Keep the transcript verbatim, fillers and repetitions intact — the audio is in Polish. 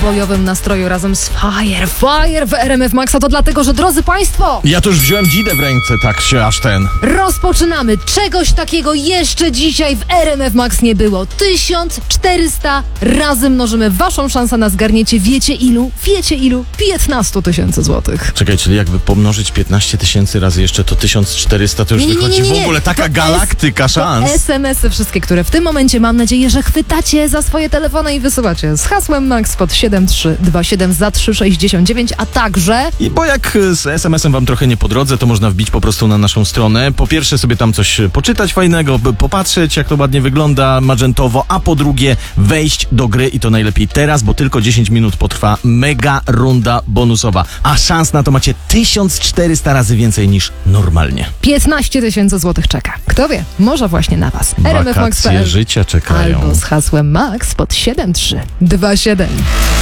bojowym nastroju razem z Fire. Fire w R M F Maxa to dlatego, że drodzy Państwo, Ja to już wziąłem dzidę w ręce, tak się aż ten. rozpoczynamy. Czegoś takiego jeszcze dzisiaj w R M F Max nie było. tysiąc czterysta razy mnożymy waszą szansę na zgarnięcie wiecie ilu? Wiecie ilu? piętnaście tysięcy złotych. Czekaj, czyli jakby pomnożyć piętnaście tysięcy razy jeszcze to tysiąc czterysta, to już Nie, nie, nie, wychodzi nie, nie. w ogóle taka To galaktyka es- szans. To es em esy wszystkie, które w tym momencie mam nadzieję, że chwytacie za swoje telefony i wysyłacie z hasłem Max pod siedem trzy dwa siedem za trzy sześćdziesiąt dziewięć, a także I bo jak z es em esem wam trochę nie po drodze, to można wbić po prostu na naszą stronę. Po pierwsze sobie tam coś poczytać fajnego, by popatrzeć jak to ładnie wygląda magentowo, a po drugie wejść do gry i to najlepiej teraz, bo tylko dziesięć minut potrwa mega runda bonusowa. A szans na to macie tysiąc czterysta razy więcej niż normalnie. piętnaście tysięcy złotych czeka. Kto wie, może właśnie na was. R M F Max kropka p Wakacje l życia czekają. albo z hasłem Max pod siedem trzy dwa siedem.